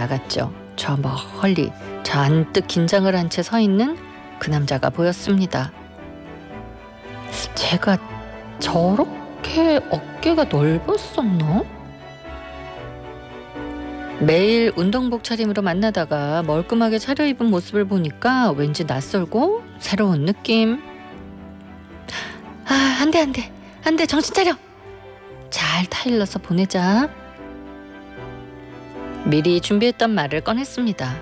나갔죠. 저 멀리 잔뜩 긴장을 한 채 서 있는 그 남자가 보였습니다. 제가 저렇게 어깨가 넓었었나? 매일 운동복 차림으로 만나다가 멀끔하게 차려입은 모습을 보니까 왠지 낯설고 새로운 느낌. 안 돼, 정신 차려. 잘 타일러서 보내자. 미리 준비했던 말을 꺼냈습니다.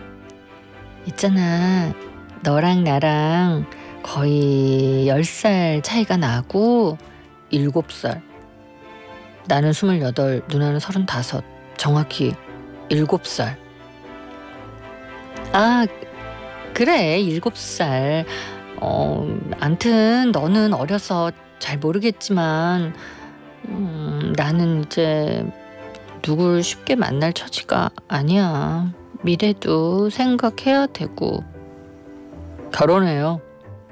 있잖아, 너랑 나랑 거의 10살 차이가 나고 7살. 나는 28, 누나는 35. 정확히 7살. 그래, 7살. 암튼 너는 어려서 잘 모르겠지만 나는 이제 누굴 쉽게 만날 처지가 아니야. 미래도 생각해야 되고. 결혼해요.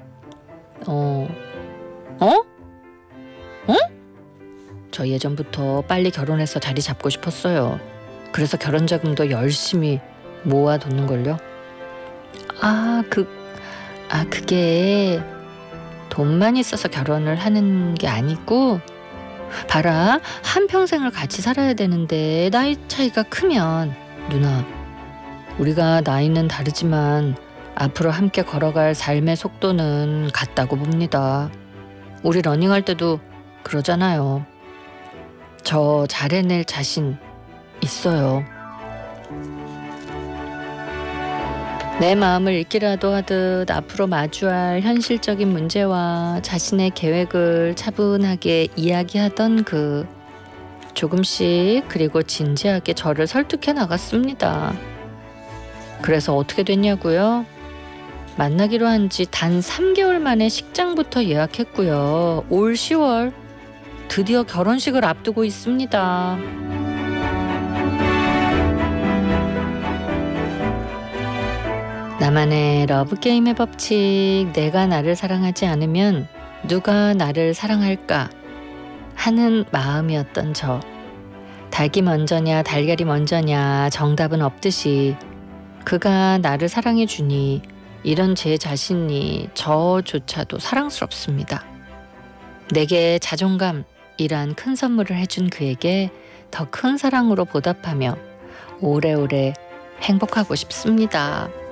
저 예전부터 빨리 결혼해서 자리 잡고 싶었어요. 그래서 결혼 자금도 열심히 모아뒀는걸요. 그게 돈만 있어서 결혼을 하는 게 아니고, 봐라, 한평생을 같이 살아야 되는데 나이 차이가 크면, 누나, 우리가 나이는 다르지만 앞으로 함께 걸어갈 삶의 속도는 같다고 봅니다. 우리 러닝할 때도 그러잖아요. 저 잘 해낼 자신 있어요. 내 마음을 읽기라도 하듯 앞으로 마주할 현실적인 문제와 자신의 계획을 차분하게 이야기하던 조금씩 그리고 진지하게 저를 설득해 나갔습니다. 그래서 어떻게 됐냐고요? 만나기로 한 지 단 3개월 만에 식장부터 예약했고요. 올 10월 드디어 결혼식을 앞두고 있습니다. 나만의 러브게임의 법칙, 내가 나를 사랑하지 않으면 누가 나를 사랑할까 하는 마음이었던 저. 닭이 먼저냐 달걀이 먼저냐 정답은 없듯이 그가 나를 사랑해 주니 이런 제 자신이 저조차도 사랑스럽습니다. 내게 자존감이란 큰 선물을 해준 그에게 더 큰 사랑으로 보답하며 오래오래 행복하고 싶습니다.